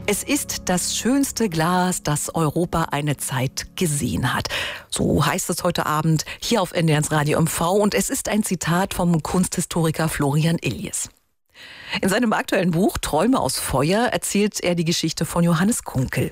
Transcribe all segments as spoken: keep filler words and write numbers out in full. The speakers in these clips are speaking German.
Es ist das schönste Glas, das Europa eine Zeit gesehen hat. So heißt es heute Abend hier auf N D R eins Radio M V und es ist ein Zitat vom Kunsthistoriker Florian Illies. In seinem aktuellen Buch Träume aus Feuer erzählt er die Geschichte von Johannes Kunkel.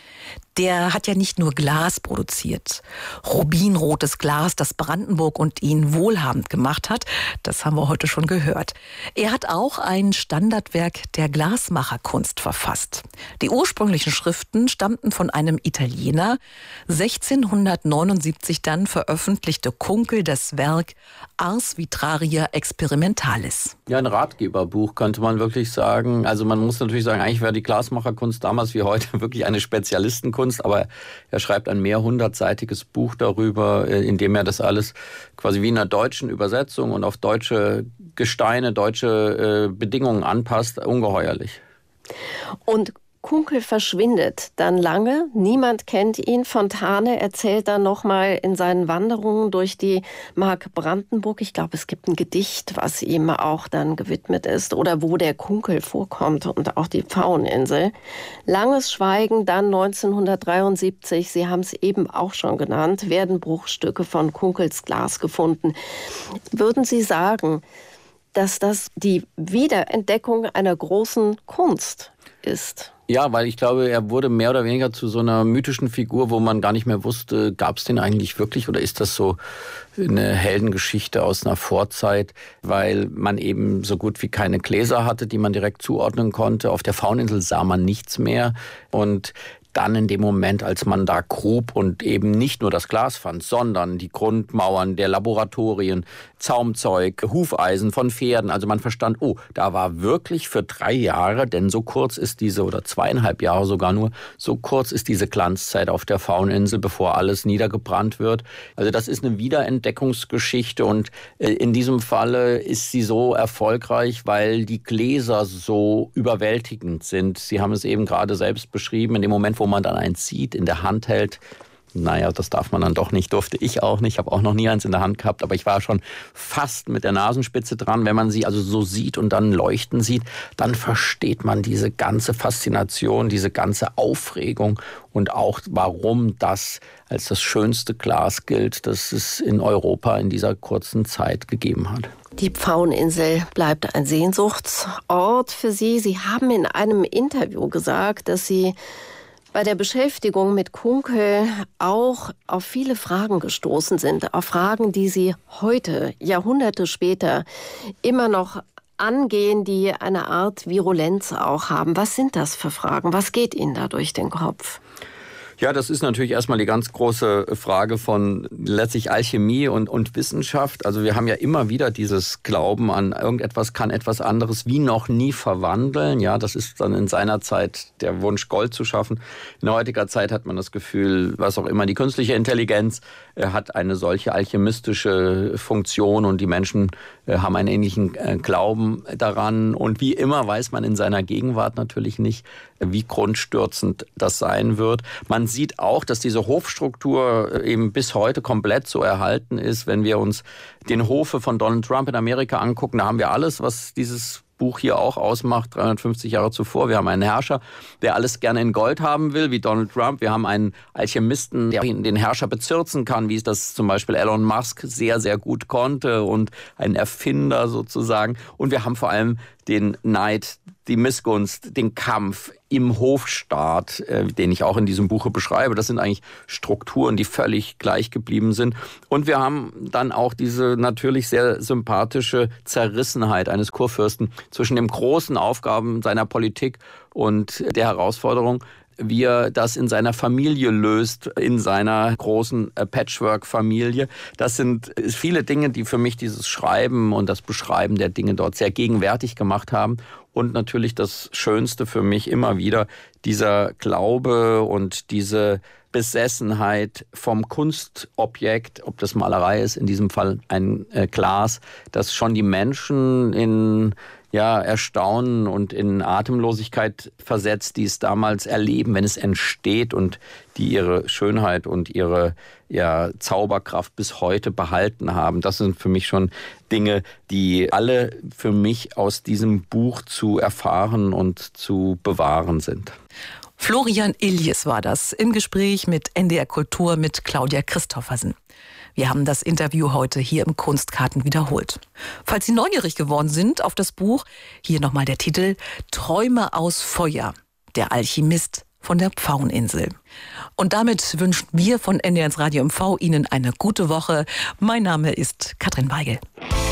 Der hat ja nicht nur Glas produziert. Rubinrotes Glas, das Brandenburg und ihn wohlhabend gemacht hat. Das haben wir heute schon gehört. Er hat auch ein Standardwerk der Glasmacherkunst verfasst. Die ursprünglichen Schriften stammten von einem Italiener. sechzehnhundertneunundsiebzig dann veröffentlichte Kunkel das Werk Ars Vitraria Experimentalis. Ja, ein Ratgeberbuch könnte man wirklich sagen. Also man muss natürlich sagen, eigentlich war die Glasmacherkunst damals wie heute wirklich eine Spezialistenkunst. Aber er schreibt ein mehrhundertseitiges Buch darüber, in dem er das alles quasi wie in einer deutschen Übersetzung und auf deutsche Gesteine, deutsche Bedingungen anpasst. Ungeheuerlich. Und Kunkel verschwindet dann lange, niemand kennt ihn. Fontane erzählt dann nochmal in seinen Wanderungen durch die Mark Brandenburg. Ich glaube, es gibt ein Gedicht, was ihm auch dann gewidmet ist oder wo der Kunkel vorkommt und auch die Pfaueninsel. Langes Schweigen, dann neunzehnhundertdreiundsiebzig, Sie haben es eben auch schon genannt, werden Bruchstücke von Kunkels Glas gefunden. Würden Sie sagen, dass das die Wiederentdeckung einer großen Kunst ist? Ja, weil ich glaube, er wurde mehr oder weniger zu so einer mythischen Figur, wo man gar nicht mehr wusste, gab es den eigentlich wirklich oder ist das so eine Heldengeschichte aus einer Vorzeit, weil man eben so gut wie keine Gläser hatte, die man direkt zuordnen konnte. Auf der Pfaueninsel sah man nichts mehr und dann in dem Moment, als man da grub und eben nicht nur das Glas fand, sondern die Grundmauern der Laboratorien, Zaumzeug, Hufeisen von Pferden. Also man verstand, oh, da war wirklich für drei Jahre, denn so kurz ist diese, oder zweieinhalb Jahre sogar nur, so kurz ist diese Glanzzeit auf der Pfaueninsel, bevor alles niedergebrannt wird. Also das ist eine Wiederentdeckungsgeschichte und in diesem Falle ist sie so erfolgreich, weil die Gläser so überwältigend sind. Sie haben es eben gerade selbst beschrieben, in dem Moment, wo man dann eins sieht, in der Hand hält. Naja, das darf man dann doch nicht, durfte ich auch nicht. Ich habe auch noch nie eins in der Hand gehabt, aber ich war schon fast mit der Nasenspitze dran. Wenn man sie also so sieht und dann leuchten sieht, dann versteht man diese ganze Faszination, diese ganze Aufregung und auch, warum das als das schönste Glas gilt, das es in Europa in dieser kurzen Zeit gegeben hat. Die Pfaueninsel bleibt ein Sehnsuchtsort für Sie. Sie haben in einem Interview gesagt, dass Sie bei der Beschäftigung mit Kunkel auch auf viele Fragen gestoßen sind. Auf Fragen, die Sie heute, Jahrhunderte später, immer noch angehen, die eine Art Virulenz auch haben. Was sind das für Fragen? Was geht Ihnen da durch den Kopf? Ja, das ist natürlich erstmal die ganz große Frage von letztlich Alchemie und, und Wissenschaft. Also wir haben ja immer wieder dieses Glauben an irgendetwas kann etwas anderes wie noch nie verwandeln. Ja, das ist dann in seiner Zeit der Wunsch, Gold zu schaffen. In heutiger Zeit hat man das Gefühl, was auch immer, die künstliche Intelligenz äh, hat eine solche alchemistische Funktion und die Menschen äh, haben einen ähnlichen äh, Glauben daran. Und wie immer weiß man in seiner Gegenwart natürlich nicht, wie grundstürzend das sein wird. Man sieht auch, dass diese Hofstruktur eben bis heute komplett so erhalten ist. Wenn wir uns den Hofe von Donald Trump in Amerika angucken, da haben wir alles, was dieses Buch hier auch ausmacht, dreihundertfünfzig Jahre zuvor. Wir haben einen Herrscher, der alles gerne in Gold haben will, wie Donald Trump. Wir haben einen Alchemisten, der den Herrscher bezirzen kann, wie es das zum Beispiel Elon Musk sehr, sehr gut konnte und ein Erfinder sozusagen. Und wir haben vor allem den Neid, die Missgunst, den Kampf im Hofstaat, äh, den ich auch in diesem Buche beschreibe. Das sind eigentlich Strukturen, die völlig gleich geblieben sind. Und wir haben dann auch diese natürlich sehr sympathische Zerrissenheit eines Kurfürsten zwischen den großen Aufgaben seiner Politik und der Herausforderung, wie er das in seiner Familie löst, in seiner großen Patchwork-Familie. Das sind viele Dinge, die für mich dieses Schreiben und das Beschreiben der Dinge dort sehr gegenwärtig gemacht haben. Und natürlich das Schönste für mich immer wieder, dieser Glaube und diese Besessenheit vom Kunstobjekt, ob das Malerei ist, in diesem Fall ein äh, Glas, das schon die Menschen in ja, erstaunen und in Atemlosigkeit versetzt, die es damals erleben, wenn es entsteht und die ihre Schönheit und ihre ja, Zauberkraft bis heute behalten haben. Das sind für mich schon Dinge, die alle für mich aus diesem Buch zu erfahren und zu bewahren sind. Florian Illies war das im Gespräch mit N D R Kultur mit Claudia Christoffersen. Wir haben das Interview heute hier im Kunstkarten wiederholt. Falls Sie neugierig geworden sind auf das Buch, hier nochmal der Titel Träume aus Feuer, der Alchemist von der Pfaueninsel. Und damit wünschen wir von N D R eins Radio M V Ihnen eine gute Woche. Mein Name ist Katrin Weigel.